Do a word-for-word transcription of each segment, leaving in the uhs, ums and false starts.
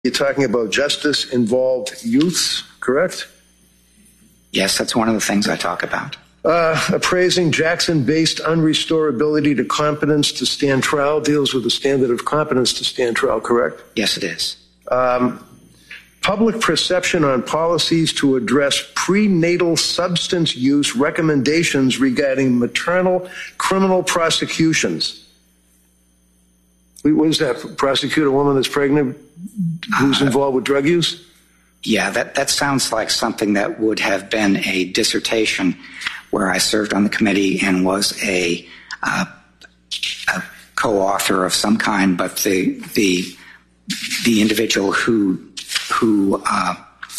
You're talking about justice-involved youths, correct? Yes, that's one of the things I talk about. Uh, appraising Jackson-based unrestorability to competence to stand trial deals with the standard of competence to stand trial, correct? Yes, it is. Um, public perception on policies to address prenatal substance use recommendations regarding maternal criminal prosecutions. What is that? Prosecute a woman that's pregnant who's uh, involved with drug use? Yeah, that, that sounds like something that would have been a dissertation where I served on the committee and was a, uh, a co-author of some kind, but the the the individual who who uh,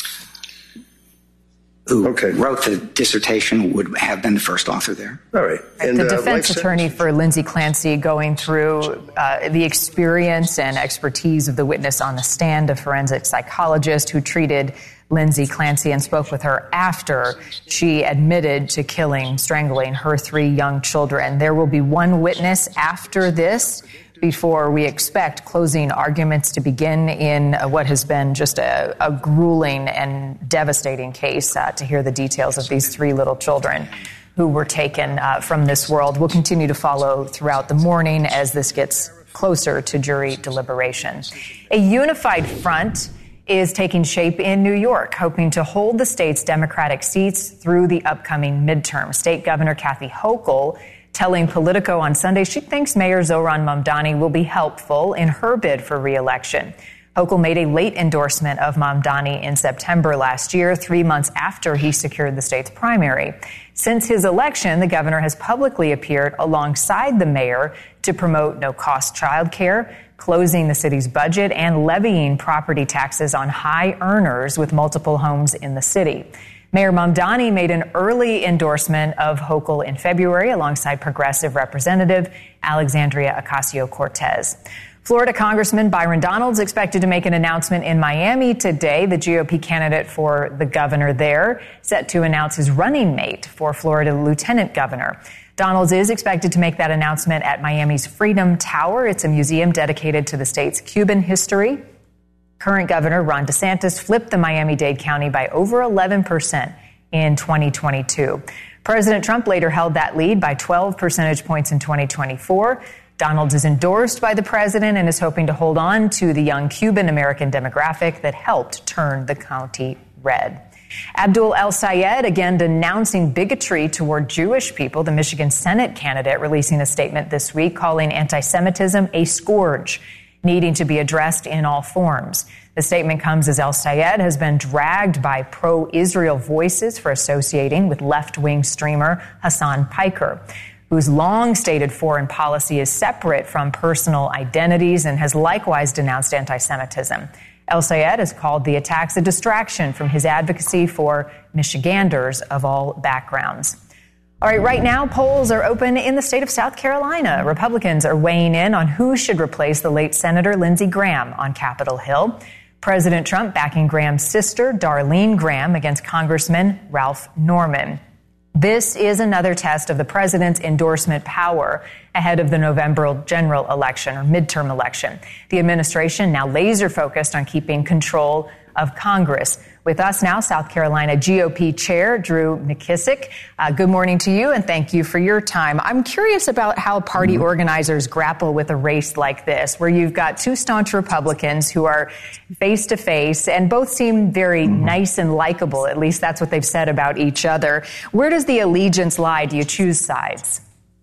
who okay. wrote the dissertation would have been the first author there. All right. And, the uh, defense attorney for Lindsay Clancy going through uh, the experience and expertise of the witness on the stand, a forensic psychologist who treated Lindsay Clancy and spoke with her after she admitted to killing, strangling her three young children. There will be one witness after this before we expect closing arguments to begin in what has been just a, a grueling and devastating case. Uh, to hear the details of these three little children who were taken uh, from this world. We'll continue to follow throughout the morning as this gets closer to jury deliberation. A unified front is taking shape in New York, hoping to hold the state's Democratic seats through the upcoming midterm. State Governor Kathy Hochul telling Politico on Sunday she thinks Mayor Zohran Mamdani will be helpful in her bid for re-election. Hochul made a late endorsement of Mamdani in September last year, three months after he secured the state's primary. Since his election, the governor has publicly appeared alongside the mayor to promote no-cost childcare, closing the city's budget, and levying property taxes on high earners with multiple homes in the city. Mayor Mamdani made an early endorsement of Hochul in February alongside progressive representative Alexandria Ocasio-Cortez. Florida Congressman Byron Donalds expected to make an announcement in Miami today. The G O P candidate for the governor there set to announce his running mate for Florida lieutenant governor. Donalds is expected to make that announcement at Miami's Freedom Tower. It's a museum dedicated to the state's Cuban history. Current Governor Ron DeSantis flipped the Miami-Dade County by over eleven percent in twenty twenty-two. President Trump later held that lead by twelve percentage points in twenty twenty-four. Donalds is endorsed by the president and is hoping to hold on to the young Cuban-American demographic that helped turn the county red. Abdul El-Sayed again denouncing bigotry toward Jewish people. The Michigan Senate candidate releasing a statement this week calling anti-Semitism a scourge needing to be addressed in all forms. The statement comes as El-Sayed has been dragged by pro-Israel voices for associating with left-wing streamer Hassan Piker, whose long-stated foreign policy is separate from personal identities and has likewise denounced anti-Semitism. El-Sayed has called the attacks a distraction from his advocacy for Michiganders of all backgrounds. All right, right now, polls are open in the state of South Carolina. Republicans are weighing in on who should replace the late Senator Lindsey Graham on Capitol Hill. President Trump backing Graham's sister, Darlene Graham, against Congressman Ralph Norman. This is another test of the president's endorsement power ahead of the November general election or midterm election. The administration now laser focused on keeping control of Congress. With us now, South Carolina G O P Chair Drew McKissick. Uh, good morning to you, and thank you for your time. I'm curious about how party mm-hmm. organizers grapple with a race like this, where you've got two staunch Republicans who are face-to-face and both seem very mm-hmm. nice and likable. At least that's what they've said about each other. Where does the allegiance lie? Do you choose sides?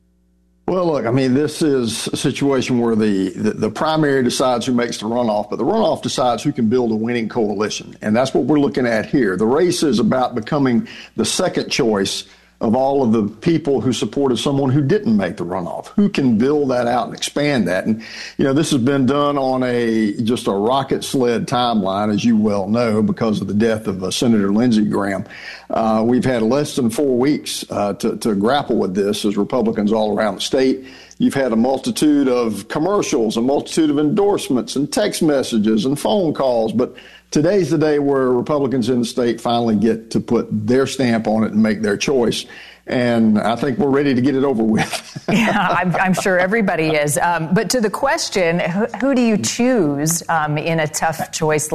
Well, look, I mean, this is a situation where the, the, the primary decides who makes the runoff, but the runoff decides who can build a winning coalition. And that's what we're looking at here. The race is about becoming the second choice of all of the people who supported someone who didn't make the runoff. Who can build that out and expand that? And, you know, this has been done on a just a rocket sled timeline, as you well know, because of the death of uh, Senator Lindsey Graham. Uh, we've had less than four weeks uh, to, to grapple with this as Republicans all around the state. You've had a multitude of commercials, a multitude of endorsements and text messages and phone calls. But today's the day where Republicans in the state finally get to put their stamp on it and make their choice. And I think we're ready to get it over with. Yeah, I'm, I'm sure everybody is. Um, but to the question, who, who do you choose um, in a tough choice